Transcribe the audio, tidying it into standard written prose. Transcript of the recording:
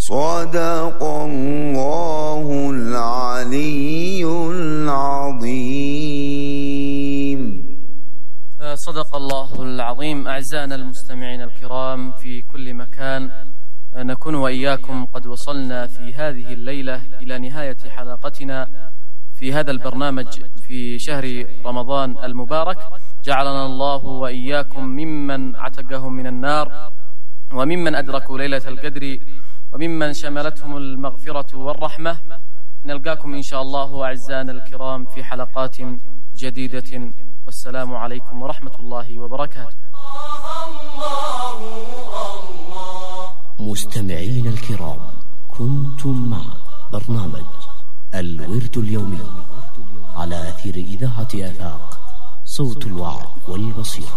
صدق الله العلي العظيم. صدق الله العظيم. أعزائنا المستمعين الكرام في كل مكان، نكون وإياكم قد وصلنا في هذه الليلة إلى نهاية حلقتنا في هذا البرنامج في شهر رمضان المبارك. جعلنا الله وإياكم ممن عتقهم من النار، وممن أدركوا ليلة القدر، وممن شملتهم المغفرة والرحمة. نلقاكم إن شاء الله أعزائنا الكرام في حلقات جديدة، والسلام عليكم ورحمة الله وبركاته. مستمعين الكرام، كنتم مع برنامج الورد اليومي على أثير إذاعة آفاق، صوت الوعي والبصيرة.